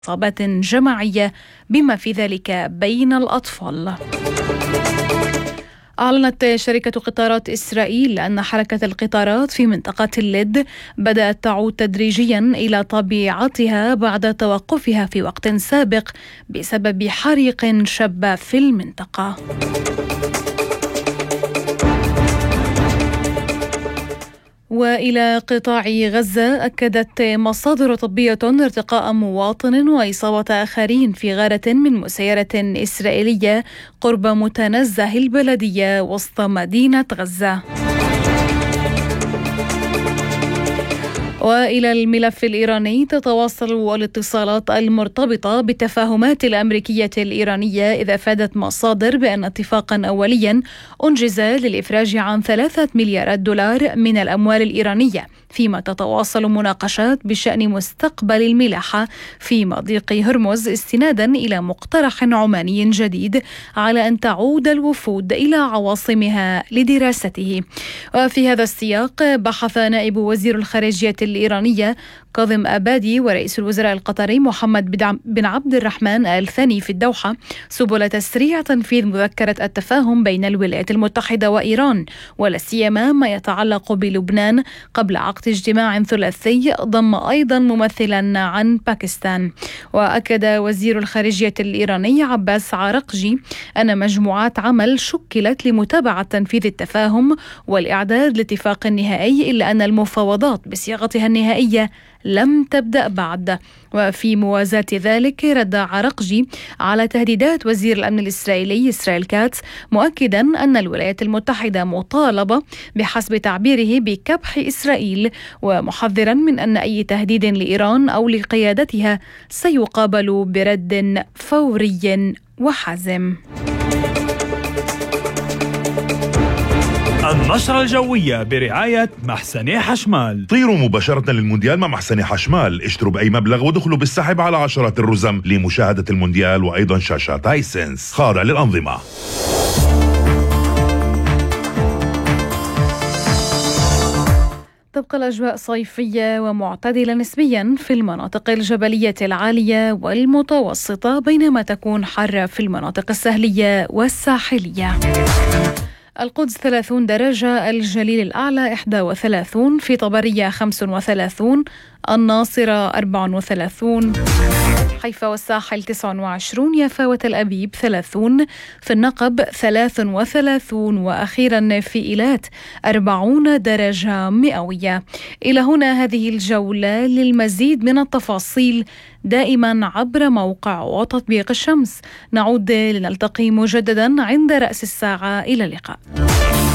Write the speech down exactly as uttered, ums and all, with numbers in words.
إصابات جماعية بما في ذلك بين الأطفال. أعلنت شركة قطارات إسرائيل أن حركة القطارات في منطقة اللد بدأت تعود تدريجيا إلى طبيعتها بعد توقفها في وقت سابق بسبب حريق شب في المنطقة. وإلى قطاع غزة، أكدت مصادر طبية ارتقاء مواطن وإصابة آخرين في غارة من مسيرة إسرائيلية قرب متنزه البلدية وسط مدينة غزة. وإلى الملف الإيراني، تتواصل الاتصالات المرتبطة بالتفاهمات الأمريكية الإيرانية، إذا أفادت مصادر بأن اتفاقا أوليا أنجز للإفراج عن ثلاثة مليارات دولار من الأموال الإيرانية، فيما تتواصل مناقشات بشأن مستقبل الملاحة في مضيق هرمز استنادا إلى مقترح عماني جديد على أن تعود الوفود إلى عواصمها لدراسته. وفي هذا السياق، بحث نائب وزير الخارجية الإيرانية كاظم أبادي ورئيس الوزراء القطري محمد بن عبد الرحمن آل ثاني في الدوحة سبل تسريع تنفيذ مذكرة التفاهم بين الولايات المتحدة وإيران، ولا سيما ما يتعلق بلبنان، قبل عقد اجتماع ثلاثي ضم أيضا ممثلا عن باكستان. وأكد وزير الخارجية الإيراني عباس عرقجي أن مجموعات عمل شكلت لمتابعة تنفيذ التفاهم والإعداد لاتفاق نهائي، إلا أن المفاوضات بصياغتها النهائية لم تبدأ بعد. وفي موازاة ذلك، رد عرقجي على تهديدات وزير الأمن الإسرائيلي إسرائيل كاتس، مؤكدا أن الولايات المتحدة مطالبة بحسب تعبيره بكبح إسرائيل، ومحذرا من أن أي تهديد لإيران أو لقيادتها سيقابل برد فوري وحازم. النشرة الجوية برعاية محسن حشمال. طيروا مباشرة للمونديال مع محسن حشمال، اشتروا بأي مبلغ ودخلوا بالسحب على عشرات الرزم لمشاهدة المونديال، وأيضا شاشات هايسنس خاضع للأنظمة. تبقى الأجواء صيفية ومعتدلة نسبيا في المناطق الجبلية العالية والمتوسطة، بينما تكون حارة في المناطق الساحلية والساحلية. القدس ثلاثين درجة، الجليل الأعلى إحدى وثلاثين، في طبرية خمسة وثلاثين، الناصرة أربعة وثلاثين، حيفا والساحل تسعة وعشرين، يافا وتل أبيب ثلاثين، في النقب ثلاثة وثلاثين، وأخيرا في إيلات أربعين درجة مئوية. إلى هنا هذه الجولة. للمزيد من التفاصيل دائما عبر موقع وتطبيق الشمس. نعود لنلتقي مجددا عند رأس الساعة. إلى اللقاء.